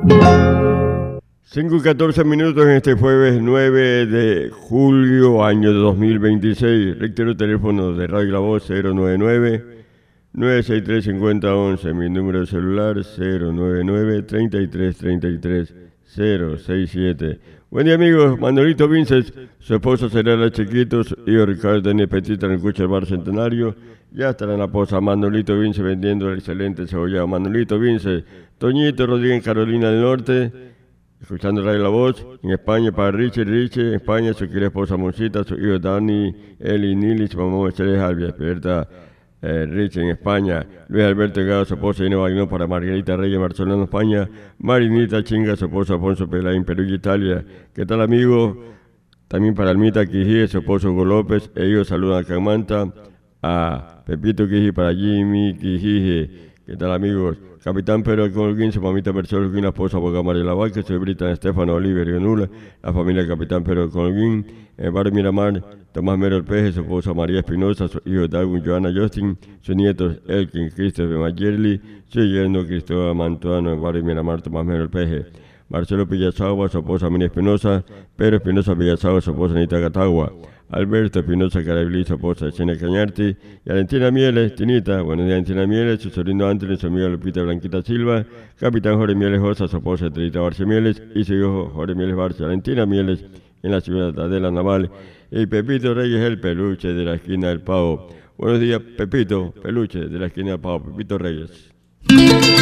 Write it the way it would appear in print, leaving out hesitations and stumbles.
5:14 en este jueves 9 de julio, año de 2026. Reitero el teléfono de Radio La Voz 099-963-5011. Mi número de celular 099-3333-067. Buen día, amigos. Manolito Vinces, su esposa Serena Chiquitos y Ricardo Denis Petita en el coche del Bar Centenario. Ya estará en la posa Manolito Vinces vendiendo el excelente cebollado. Manolito Vinces, Toñito Rodríguez en Carolina del Norte. Escuchando Radio La Voz, en España para Richie, en España su querida esposa Moncita, su hijo Dani, Eli, Nili, su mamá Mercedes Alvia, despierta Richie en España, Luis Alberto Delgado, su esposa Inés Bagnó para Margarita Reyes, Barcelona, España, Marinita Chinga, su esposo Alfonso Peláez, Perú y Italia. ¿Qué tal, amigo? También para Almita Quijí, su esposo Hugo López, ellos saludan a Camanta, a Pepito Quijí para Jimmy Quijí. ¿Qué tal, amigos? Capitán Pedro Colguín, su mamita Mercedes Colguín, la esposa Boca María Laval, su Britan Estefano Oliver y Nula, la familia del Capitán Pedro Colguín, el barrio Miramar, Tomás Mero El Peje, su esposa María Espinosa, su hijo Darwin Joana Justin, sus nietos Elkin Christopher Mayerly, su yerno Cristóbal Mantuano, el barrio Miramar, Tomás Mero El Peje, Marcelo Pillazagua, su esposa Minia Espinosa, Pedro Espinosa Pillazagua, su esposa Anita Catagua, Alberto Espinosa Carabili, su esposa Chena Cañarti, y Valentina Mieles, Tinita, buenos días Valentina Mieles, su sobrino Anthony, su amiga Lupita Blanquita Silva, Capitán Jorge Mieles Josa, su esposa Trita Barcia Mieles, y su hijo Jorge Mieles Barcia, Valentina Mieles, en la ciudad de la Naval, y Pepito Reyes, el peluche de la esquina del Pavo. Buenos días, Pepito, peluche de la esquina del Pavo, Pepito Reyes.